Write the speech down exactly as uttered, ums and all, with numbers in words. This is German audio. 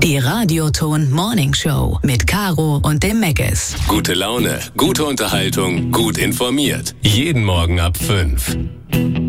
Die Radioton Morning Show mit Caro und dem Megges. Gute Laune, gute Unterhaltung, gut informiert. Jeden Morgen ab fünf.